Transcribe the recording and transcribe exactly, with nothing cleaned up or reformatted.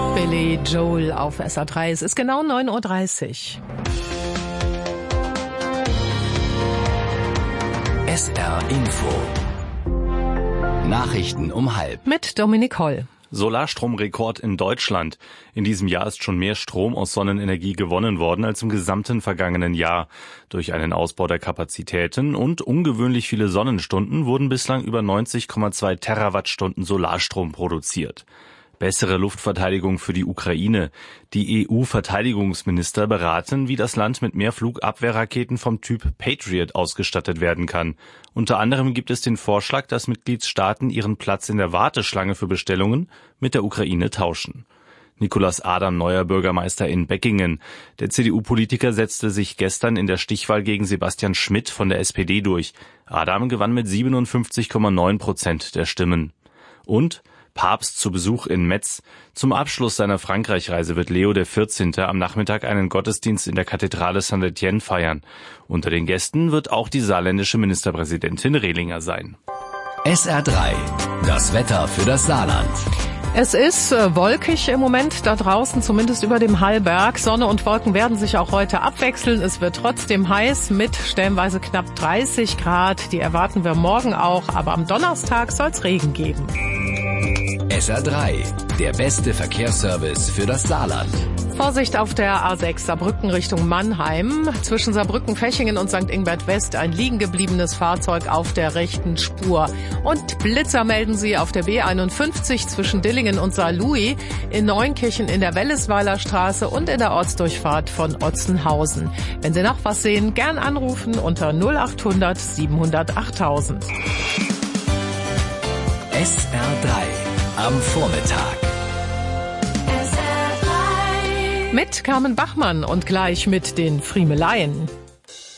Billy Joel auf S R drei. Es ist genau neun Uhr dreißig. S R Info. Nachrichten um halb. Mit Dominik Holl. Solarstromrekord in Deutschland. In diesem Jahr ist schon mehr Strom aus Sonnenenergie gewonnen worden als im gesamten vergangenen Jahr. Durch einen Ausbau der Kapazitäten und ungewöhnlich viele Sonnenstunden wurden bislang über neunzig Komma zwei Terawattstunden Solarstrom produziert. Bessere Luftverteidigung für die Ukraine. Die E U-Verteidigungsminister beraten, wie das Land mit mehr Flugabwehrraketen vom Typ Patriot ausgestattet werden kann. Unter anderem gibt es den Vorschlag, dass Mitgliedstaaten ihren Platz in der Warteschlange für Bestellungen mit der Ukraine tauschen. Nicolas Adam, neuer Bürgermeister in Beckingen. Der C D U-Politiker setzte sich gestern in der Stichwahl gegen Sebastian Schmidt von der S P D durch. Adam gewann mit siebenundfünfzig Komma neun Prozent der Stimmen. Und Papst zu Besuch in Metz. Zum Abschluss seiner Frankreich-Reise wird Leo der vierzehnte. am Nachmittag einen Gottesdienst in der Kathedrale Saint-Étienne feiern. Unter den Gästen wird auch die saarländische Ministerpräsidentin Rehlinger sein. S R drei. Das Wetter für das Saarland. Es ist äh, wolkig im Moment da draußen, zumindest über dem Hallberg. Sonne und Wolken werden sich auch heute abwechseln. Es wird trotzdem heiß mit stellenweise knapp dreißig Grad. Die erwarten wir morgen auch, aber am Donnerstag soll es Regen geben. S R drei, der beste Verkehrsservice für das Saarland. Vorsicht auf der A sechs Saarbrücken Richtung Mannheim. Zwischen Saarbrücken, Fechingen und Sankt Ingbert West ein liegen gebliebenes Fahrzeug auf der rechten Spur. Und Blitzer melden sie auf der B einundfünfzig zwischen Dillingen und Saarlouis, in Neunkirchen in der Wellesweiler Straße und in der Ortsdurchfahrt von Otzenhausen. Wenn Sie noch was sehen, gern anrufen unter null acht hundert siebenhundert achttausend. S R drei am Vormittag. Mit Carmen Bachmann und gleich mit den Friemeleien.